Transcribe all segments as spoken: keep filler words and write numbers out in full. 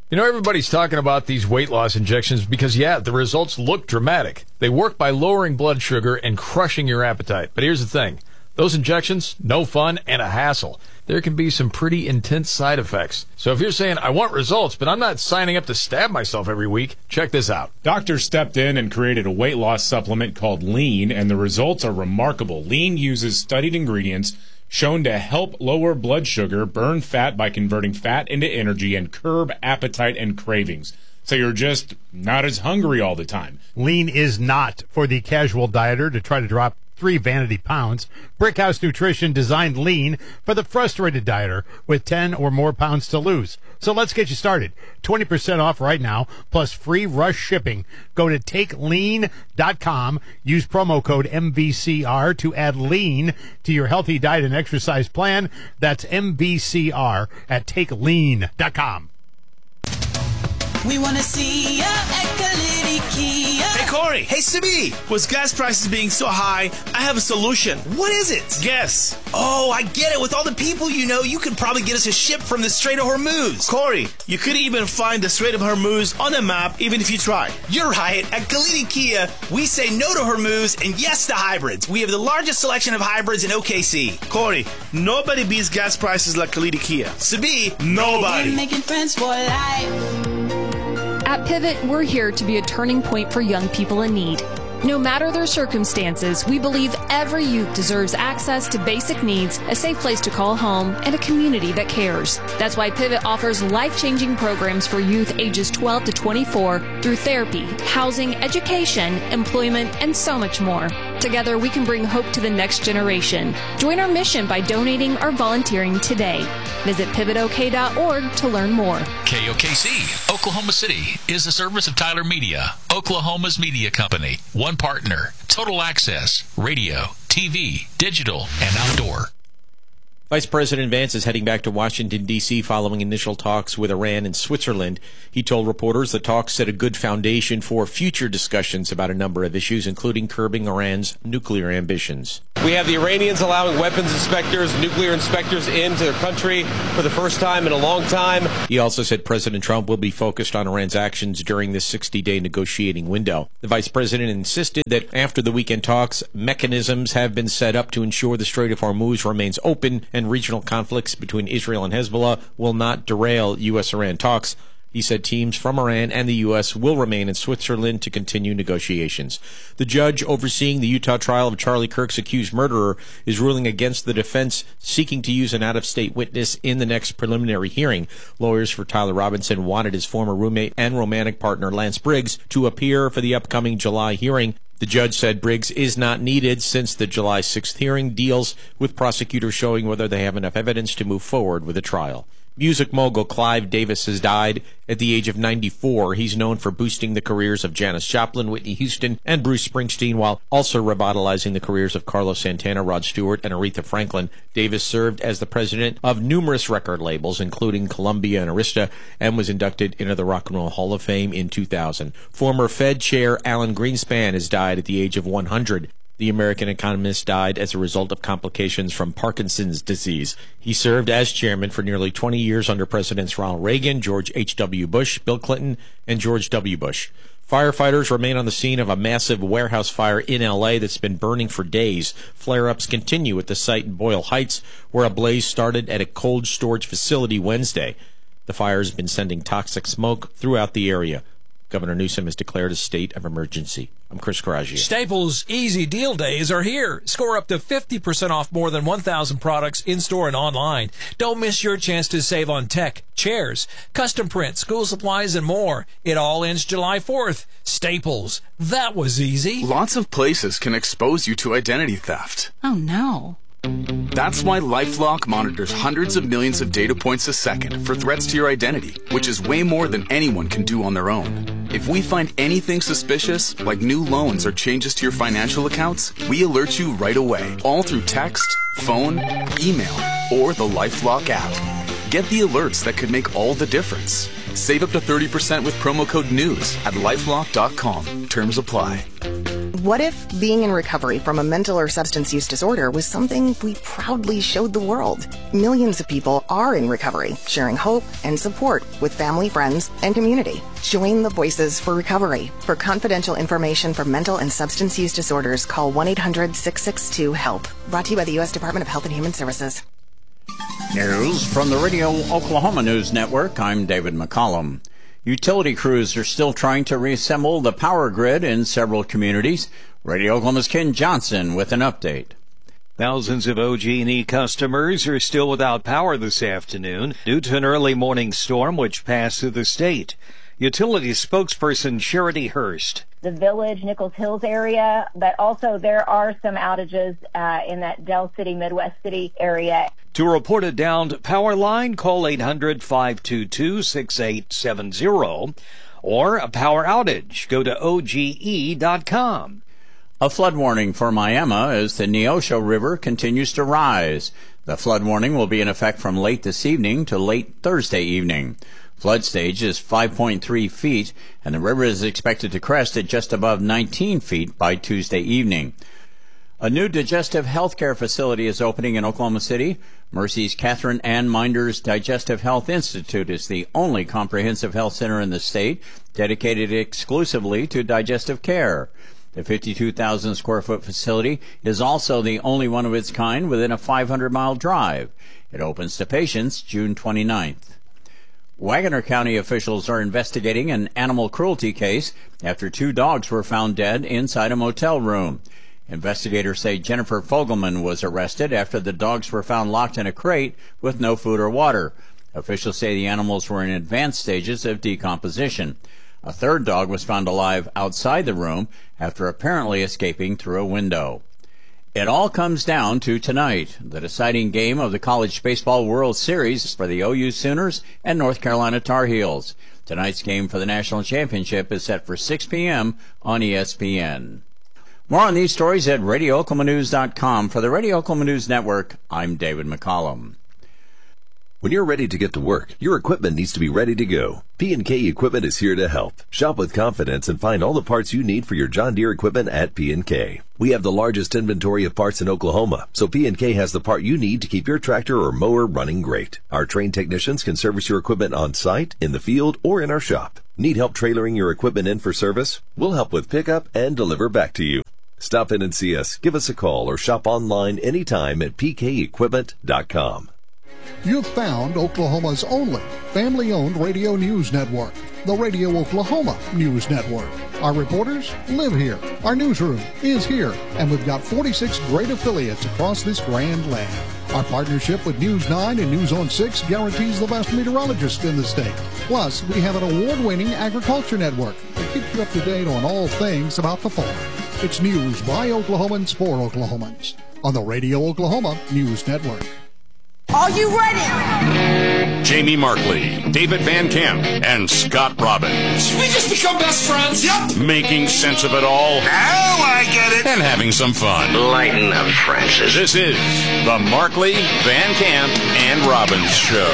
You know, everybody's talking about these weight loss injections because, yeah, the results look dramatic. They work by lowering blood sugar and crushing your appetite. But here's the thing. Those injections, no fun and a hassle. There can be some pretty intense side effects. So if you're saying, I want results, but I'm not signing up to stab myself every week, check this out. Doctors stepped in and created a weight loss supplement called Lean, and the results are remarkable. Lean uses studied ingredients shown to help lower blood sugar, burn fat by converting fat into energy, and curb appetite and cravings. So you're just not as hungry all the time. Lean is not for the casual dieter to try to drop three vanity pounds. Brickhouse Nutrition designed Lean for the frustrated dieter with ten or more pounds to lose. So let's get you started. twenty percent off right now, plus free rush shipping. Go to take lean dot com. Use promo code M V C R to add Lean to your healthy diet and exercise plan. That's M V C R at take lean dot com. We want to see ya at Kalidi Kia. Hey, Corey. Hey, Sibi. With gas prices being so high, I have a solution. What is it? Guess. Oh, I get it. With all the people you know, you could probably get us a ship from the Strait of Hormuz. Corey, you could even find the Strait of Hormuz on a map, even if you try. You're right. At Kalidi Kia, we say no to Hormuz and yes to hybrids. We have the largest selection of hybrids in O K C. Corey, nobody beats gas prices like Kalidi Kia. Sibi, nobody. We're making friends for life. At Pivot, we're here to be a turning point for young people in need. No matter their circumstances, we believe every youth deserves access to basic needs, a safe place to call home, and a community that cares. That's why Pivot offers life-changing programs for youth ages twelve to twenty-four through therapy, housing, education, employment, and so much more. Together, we can bring hope to the next generation. Join our mission by donating or volunteering today. Visit pivot o k dot org to learn more. K O K C, Oklahoma City, is a service of Tyler Media, Oklahoma's media company. One partner, total access, radio, T V, digital, and outdoor. Vice President Vance is heading back to Washington, D C following initial talks with Iran and Switzerland. He told reporters the talks set a good foundation for future discussions about a number of issues, including curbing Iran's nuclear ambitions. We have the Iranians allowing weapons inspectors, nuclear inspectors into their country for the first time in a long time. He also said President Trump will be focused on Iran's actions during this sixty-day negotiating window. The vice president insisted that after the weekend talks, mechanisms have been set up to ensure the Strait of Hormuz remains open and regional conflicts between Israel and Hezbollah will not derail U S Iran talks. He said teams from Iran and the U S will remain in Switzerland to continue negotiations. The judge overseeing the Utah trial of Charlie Kirk's accused murderer is ruling against the defense seeking to use an out-of-state witness in the next preliminary hearing. Lawyers for Tyler Robinson wanted his former roommate and romantic partner Lance Briggs to appear for the upcoming July hearing. The judge said Briggs is not needed since the July sixth hearing deals with prosecutors showing whether they have enough evidence to move forward with a trial. Music mogul Clive Davis has died at the age of ninety-four. He's known for boosting the careers of Janis Joplin, Whitney Houston, and Bruce Springsteen, while also revitalizing the careers of Carlos Santana, Rod Stewart, and Aretha Franklin. Davis served as the president of numerous record labels, including Columbia and Arista, and was inducted into the Rock and Roll Hall of Fame in two thousand. Former Fed Chair Alan Greenspan has died at the age of one hundred. The American economist died as a result of complications from Parkinson's disease. He served as chairman for nearly twenty years under Presidents Ronald Reagan, George H W. Bush, Bill Clinton, and George W. Bush. Firefighters remain on the scene of a massive warehouse fire in L A that's been burning for days. Flare-ups continue at the site in Boyle Heights, where a blaze started at a cold storage facility Wednesday. The fire has been sending toxic smoke throughout the area. Governor Newsom has declared a state of emergency. I'm Chris Coraggio. Staples Easy Deal Days are here. Score up to fifty percent off more than one thousand products in-store and online. Don't miss your chance to save on tech, chairs, custom print, school supplies, and more. It all ends July fourth. Staples. That was easy. Lots of places can expose you to identity theft. Oh, no. That's why LifeLock monitors hundreds of millions of data points a second for threats to your identity, which is way more than anyone can do on their own. If we find anything suspicious, like new loans or changes to your financial accounts, we alert you right away, all through text, phone, email, or the LifeLock app. Get the alerts that could make all the difference. Save up to thirty percent with promo code NEWS at lifelock dot com. Terms apply. What if being in recovery from a mental or substance use disorder was something we proudly showed the world? Millions of people are in recovery, sharing hope and support with family, friends, and community. Join the Voices for Recovery. For confidential information for mental and substance use disorders, call one eight hundred six six two HELP. Brought to you by the U S Department of Health and Human Services. News from the Radio Oklahoma News Network. I'm David McCollum. Utility crews are still trying to reassemble the power grid in several communities. Radio Oklahoma's Ken Johnson with an update. Thousands of O G and E customers are still without power this afternoon due to an early morning storm which passed through the state. Utility spokesperson Charity Hurst. The Village, Nichols Hills area, but also there are some outages uh, in that Del City, Midwest City area. To report a downed power line, call eight hundred, five two two, six eight seven zero or a power outage. Go to O G E dot com. A flood warning for Miami as the Neosho River continues to rise. The flood warning will be in effect from late this evening to late Thursday evening. Flood stage is five point three feet, and the river is expected to crest at just above nineteen feet by Tuesday evening. A new digestive health care facility is opening in Oklahoma City. Mercy's Catherine Ann Minders Digestive Health Institute is the only comprehensive health center in the state dedicated exclusively to digestive care. The fifty-two thousand square foot facility is also the only one of its kind within a five hundred mile drive. It opens to patients June twenty-ninth. Wagoner County officials are investigating an animal cruelty case after two dogs were found dead inside a motel room. Investigators say Jennifer Fogelman was arrested after the dogs were found locked in a crate with no food or water. Officials say the animals were in advanced stages of decomposition. A third dog was found alive outside the room after apparently escaping through a window. It all comes down to tonight, the deciding game of the College Baseball World Series for the O U Sooners and North Carolina Tar Heels. Tonight's game for the national championship is set for six p.m. on E S P N. More on these stories at radio oklahoma news dot com. For the Radio Oklahoma News Network, I'm David McCollum. When you're ready to get to work, your equipment needs to be ready to go. P and K Equipment is here to help. Shop with confidence and find all the parts you need for your John Deere equipment at P and K. We have the largest inventory of parts in Oklahoma, so P and K has the part you need to keep your tractor or mower running great. Our trained technicians can service your equipment on site, in the field, or in our shop. Need help trailering your equipment in for service? We'll help with pickup and deliver back to you. Stop in and see us, give us a call, or shop online anytime at p k equipment dot com. You've found Oklahoma's only family-owned radio news network, the Radio Oklahoma News Network. Our reporters live here. Our newsroom is here. And we've got forty-six great affiliates across this grand land. Our partnership with News nine and News on six guarantees the best meteorologists in the state. Plus, we have an award-winning agriculture network that keeps you up to date on all things about the farm. It's news by Oklahomans for Oklahomans on the Radio Oklahoma News Network. Are you ready? Jamie Markley, David Van Camp, and Scott Robbins. We just become best friends. Yep. Making sense of it all. Now I get it. And having some fun. Lighten up, Francis. This is the Markley, Van Camp, and Robbins Show.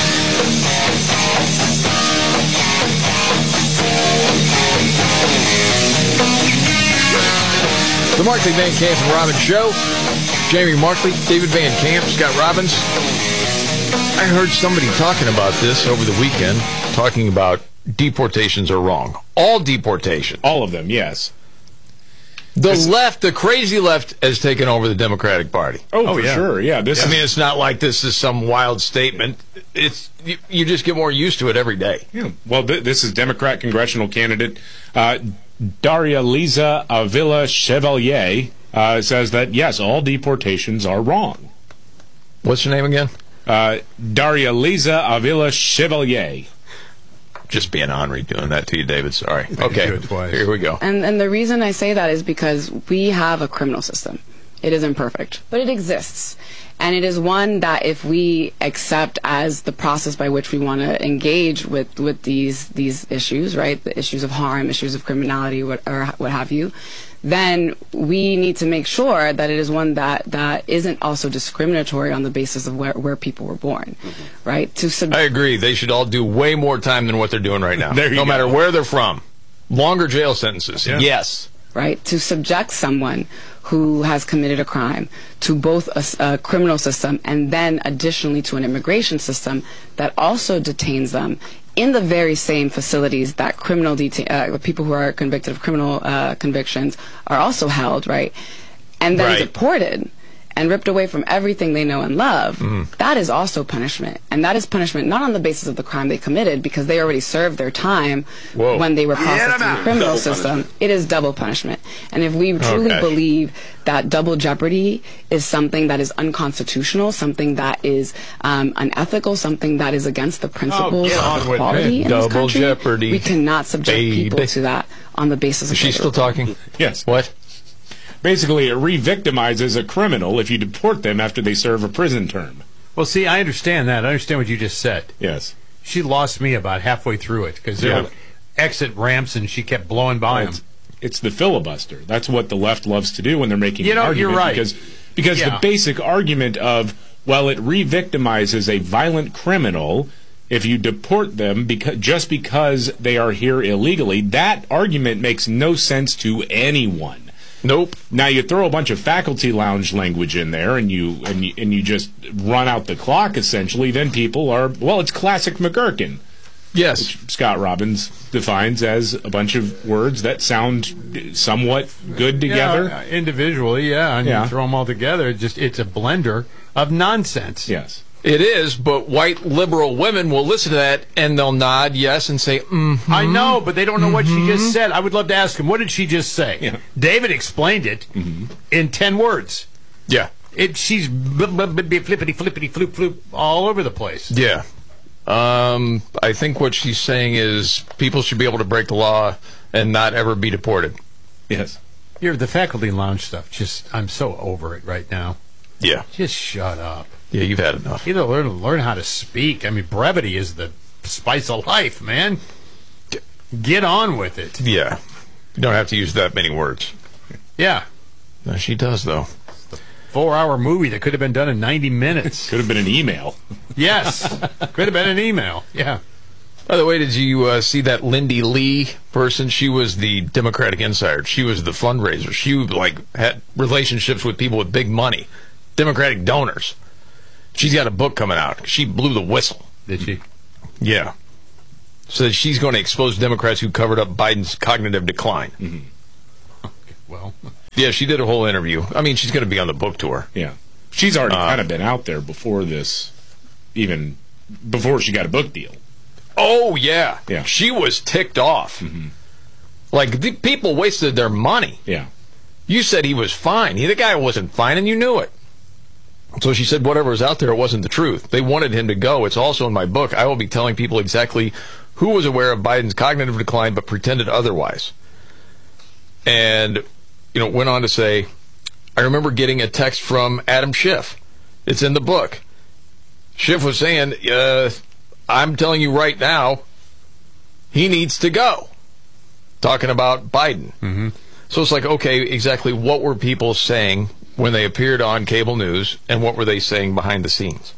The Markley, Van Camp, and Robbins Show. Jamie Markley, David Van Camp, Scott Robbins. I heard somebody talking about this over the weekend, talking about deportations are wrong. All deportations. All of them, yes. The It's, left, the crazy left, has taken over the Democratic Party. Oh, oh for yeah. sure, yeah. This I is, mean, it's not like this is some wild statement. It's you, you just get more used to it every day. Yeah. Well, th- this is Democrat congressional candidate uh, Daria Liza Avila Chevalier uh, says that, yes, all deportations are wrong. What's your name again? Uh, Daria Liza Avila Chevalier. Just being ornery doing that to you, David. Sorry. Okay, here we go. And, and the reason I say that is because we have a criminal system. It isn't perfect, but it exists. And it is one that if we accept as the process by which we want to engage with, with these these issues, right, the issues of harm, issues of criminality, what, or what have you, then we need to make sure that it is one that, that isn't also discriminatory on the basis of where, where people were born, mm-hmm. right? To sub- I agree. They should all do way more time than what they're doing right now, no go. matter where they're from. Longer jail sentences, yeah. yes. right? To subject someone who has committed a crime to both a, a criminal system and then additionally to an immigration system that also detains them in the very same facilities that criminal detain uh, people who are convicted of criminal uh, convictions are also held, right? And then Right. deported and ripped away from everything they know and love, Mhm. that is also punishment. And that is punishment not on the basis of the crime they committed, because they already served their time Whoa. when they were Get processed 'em in the out. criminal Double system. punishment. It is double punishment. And if we truly Okay. believe that double jeopardy is something that is unconstitutional, something that is um, unethical, something that is against the principles get on of with equality it. in Double this country, jeopardy, we cannot subject people baby. to that on the basis of Is she whether- still talking? Yes. What? Basically, it re-victimizes a criminal if you deport them after they serve a prison term. Well, see, I understand that. I understand what you just said. Yes. She lost me about halfway through it because there Yeah. were exit ramps and she kept blowing by them. It's, it's the filibuster. That's what the left loves to do when they're making You an know, argument. you're right. Because, because Yeah. the basic argument of, well, it re-victimizes a violent criminal if you deport them because, just because they are here illegally, that argument makes no sense to anyone. Nope. Now you throw a bunch of faculty lounge language in there, and you and you, and you just run out the clock. Essentially, then people are well. It's classic McGurkin. Yes. Which Scott Robbins defines as a bunch of words that sound somewhat good together. Yeah, individually, yeah, and Yeah. you throw them all together. It just it's a blender of nonsense. Yes. It is, but white liberal women will listen to that and they'll nod yes and say, mm-hmm. I know, but they don't know what she just said. I would love to ask him, what did she just say? Yeah. David explained it Mm-hmm. in ten words. Yeah. It she's bl- bl- bl- bl- flippity flippity floop floop all over the place. Yeah. Um, I think what she's saying is people should be able to break the law and not ever be deported. Yes. You're the faculty lounge stuff. Just I'm so over it right now. Yeah. Just shut up. Yeah, you've had enough. Either learn learn how to speak. I mean, brevity is the spice of life, man. Get on with it. Yeah. You don't have to use that many words. Yeah. No, she does, though. Four-hour movie that could have been done in ninety minutes. Could have been an email. Yes. Could have been an email. Yeah. By the way, did you uh, see that Lindy Lee person? She was the Democratic insider. She was the fundraiser. She like had relationships with people with big money, Democratic donors. She's got a book coming out. She blew the whistle. Did she? Yeah. So she's going to expose Democrats who covered up Biden's cognitive decline. Mm-hmm. Okay, well. Yeah, she did a whole interview. I mean, she's going to be on the book tour. Yeah. She's already Uh, kind of been out there before this, even before she got a book deal. Oh, yeah. Yeah. She was ticked off. Mm-hmm. Like, the people wasted their money. Yeah. You said he was fine. He, the guy wasn't fine, and you knew it. So she said whatever was out there, it wasn't the truth. They wanted him to go. It's also in my book. I will be telling people exactly who was aware of Biden's cognitive decline but pretended otherwise. And, you know, went on to say, I remember getting a text from Adam Schiff. It's in the book. Schiff was saying, uh, I'm telling you right now, he needs to go. Talking about Biden. Mm-hmm. So it's like, okay, exactly what were people saying when they appeared on cable news, and what were they saying behind the scenes?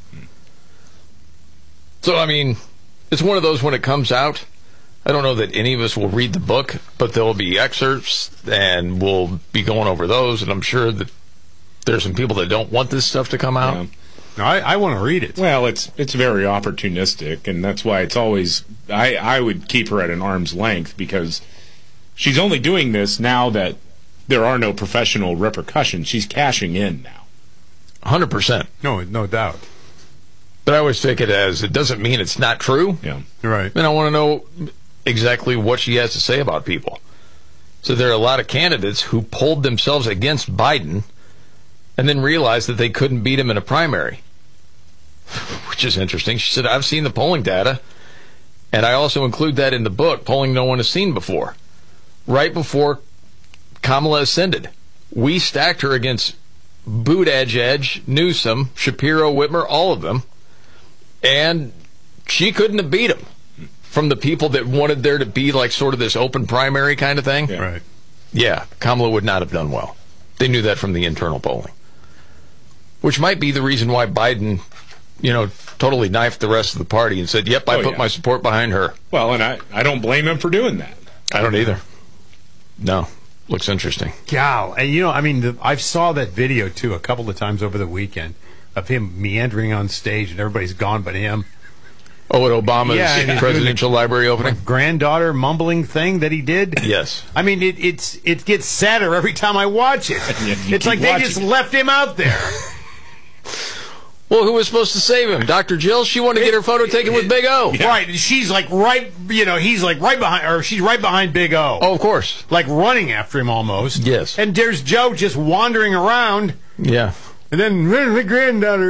So, I mean, it's one of those when it comes out, I don't know that any of us will read the book, but there will be excerpts, and we'll be going over those, and I'm sure that there's some people that don't want this stuff to come out. Yeah. No, I, I want to read it. Well, it's it's very opportunistic, and that's why it's always I, I would keep her at an arm's length, because she's only doing this now that there are no professional repercussions. She's cashing in now. one hundred percent. No, no doubt. But I always take it as it doesn't mean it's not true. Yeah. Right. And I want to know exactly what she has to say about people. So there are a lot of candidates who polled themselves against Biden and then realized that they couldn't beat him in a primary, which is interesting. She said, I've seen the polling data, and I also include that in the book, polling no one has seen before. Right before Kamala ascended, we stacked her against Buttigieg, Newsom, Shapiro, Whitmer, all of them, and she couldn't have beat him from the people that wanted there to be like sort of this open primary kind of thing. Yeah. Right. Yeah, Kamala would not have done well. They knew that from the internal polling, which might be the reason why Biden, you know, totally knifed the rest of the party and said, yep, I Oh, put yeah. my support behind her. Well, and I, I don't blame him for doing that. I don't either. No. Looks interesting. Gal, and you know, I mean, the, I saw that video too a couple of times over the weekend of him meandering on stage and everybody's gone but him. Oh, at Obama's Yeah, and he's presidential library opening? Granddaughter mumbling thing that he did. Yes. I mean, it, it's it gets sadder every time I watch it. Yeah, you It's like keep they watching just it. left him out there. Well, who was supposed to save him? Doctor Jill? She wanted to get her photo taken with Big O. Right, and she's like right, you know, he's like right behind, or she's right behind Big O. Oh, of course. Like running after him almost. Yes. And there's Joe just wandering around. Yeah. And then the granddaughter.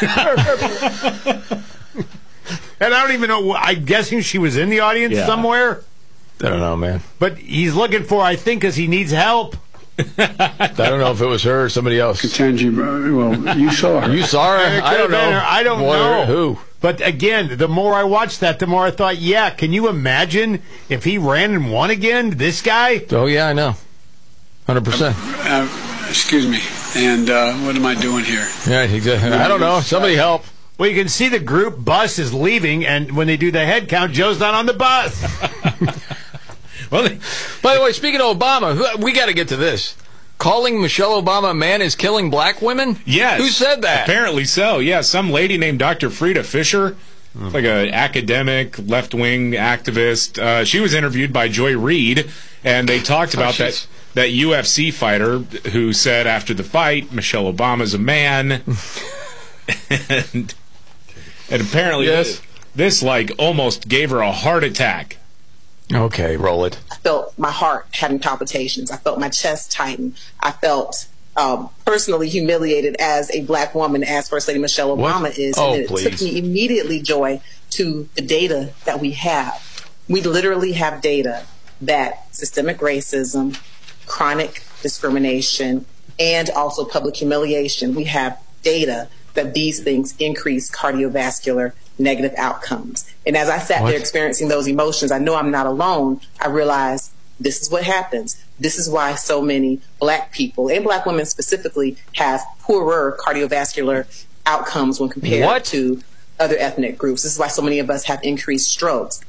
And I don't even know. I'm guessing she was in the audience Yeah. somewhere. I don't know, man. But he's looking for, I think, because he needs help. I don't know if it was her or somebody else. Ketanji, well, you saw her. You saw her? It I could don't have been know. her. I don't What- know. Who? But again, the more I watched that, the more I thought, yeah, can you imagine if he ran and won again? This guy? Oh, yeah, I know. one hundred percent. Uh, excuse me. And uh, what am I doing here? Yeah, exactly. I don't know. Somebody help. Well, you can see the group bus is leaving, and when they do the head count, Joe's not on the bus. Well, they, by the way, speaking of Obama, who, we got to get to this. Calling Michelle Obama a man is killing black women? Yes. Who said that? Apparently so. Yeah, some lady named Doctor Frida Fisher, like an academic, left-wing activist. Uh, she was interviewed by Joy Reid, and they talked about that that U F C fighter who said after the fight, Michelle Obama's a man. and, and apparently Yes. this, this, like, almost gave her a heart attack. Okay, roll it. I felt my heart having palpitations. I felt my chest tighten. I felt um, personally humiliated as a black woman, as First Lady Michelle Obama What? is. Oh, and it please. took me immediately, Joy, to the data that we have. We literally have data that systemic racism, chronic discrimination, and also public humiliation, we have data that these things increase cardiovascular negative outcomes. And as I sat What? there experiencing those emotions, I know I'm not alone. I realized this is what happens. This is why so many black people, and black women specifically, have poorer cardiovascular outcomes when compared What? to other ethnic groups. This is why so many of us have increased strokes.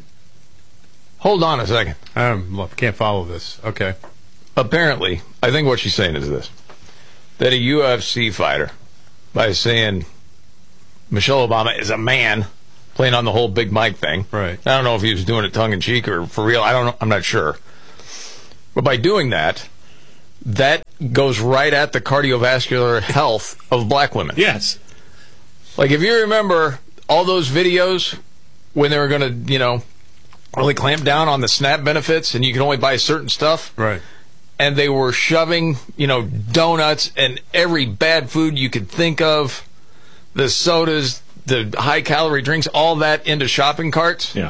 Hold on a second. I um, can't follow this. Okay. Apparently, I think what she's saying is this. That a U F C fighter, by saying Michelle Obama is a man, playing on the whole Big Mike thing. Right. I don't know if he was doing it tongue-in-cheek or for real. I don't know. I'm not sure. But by doing that, that goes right at the cardiovascular health of black women. Yes. Like, if you remember all those videos when they were going to, you know, really clamp down on the SNAP benefits and you can only buy certain stuff. Right. And they were shoving, you know, donuts and every bad food you could think of, the sodas, the high-calorie drinks, all that into shopping carts. Yeah.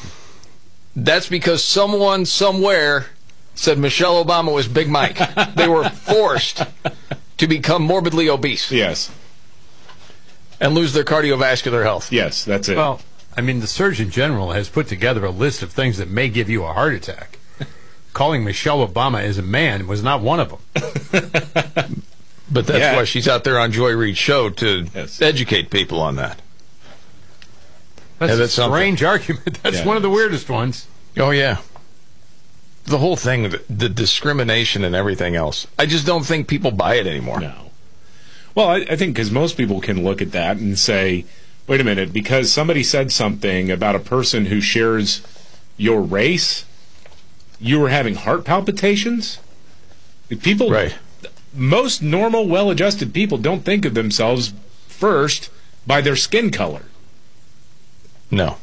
That's because someone somewhere said Michelle Obama was Big Mike. They were forced to become morbidly obese. Yes. And lose their cardiovascular health. Yes, that's it. Well, I mean, the Surgeon General has put together a list of things that may give you a heart attack. Calling Michelle Obama as a man was not one of them. But that's Yeah. why she's out there on Joy Reid's show to Yes. educate people on that. That's Yeah, a that's something. strange argument. That's Yeah. one of the weirdest ones. Oh, yeah. The whole thing, the, the discrimination and everything else. I just don't think people buy it anymore. No. Well, I, I think because most people can look at that and say, wait a minute, because somebody said something about a person who shares your race, you were having heart palpitations? People, right. Most normal, well-adjusted people don't think of themselves first by their skin color. No.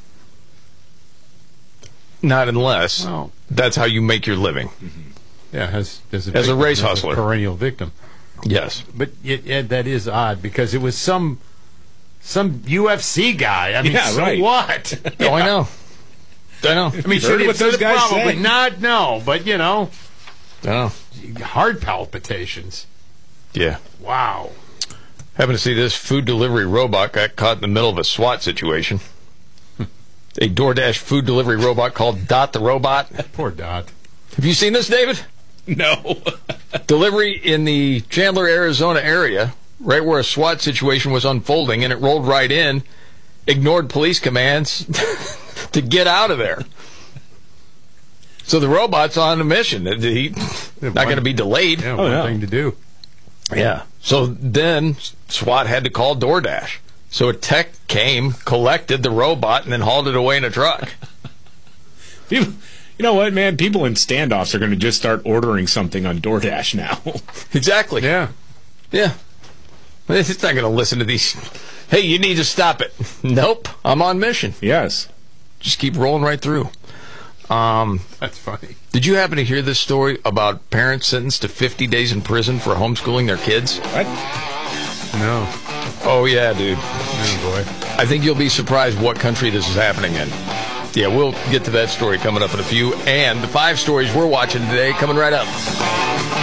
Not unless Well- that's how you make your living. Yeah, as, as, As a victim, race as hustler. perennial victim. Yes. But it, it, that is odd because it was some some U F C guy. I mean, Yeah, so right. what? Oh, I know. I know. I mean, Heard should it what those guys probably say. not? No, but you know, I know. heart palpitations. Yeah. Wow. Happen to see this food delivery robot got caught in the middle of a SWAT situation. A DoorDash food delivery robot called Dot the Robot. Poor Dot. Have you seen this, David? No. Delivery in the Chandler, Arizona area, right where a SWAT situation was unfolding, and it rolled right in, ignored police commands to get out of there. So the robot's on a mission. He's not going to be delayed. Yeah, one thing to do. Yeah. So then SWAT had to call DoorDash. So a tech came, collected the robot, and then hauled it away in a truck. People, you know what, man? People in standoffs are going to just start ordering something on DoorDash now. Exactly. Yeah. Yeah. It's not going to listen to these. Hey, you need to stop it. Nope. I'm on mission. Yes. Just keep rolling right through. Um, That's funny. Did you happen to hear this story about parents sentenced to fifty days in prison for homeschooling their kids? What? No. Oh, yeah, dude. Oh, boy. I think you'll be surprised what country this is happening in. Yeah, we'll get to that story coming up in a few. And the five stories we're watching today coming right up.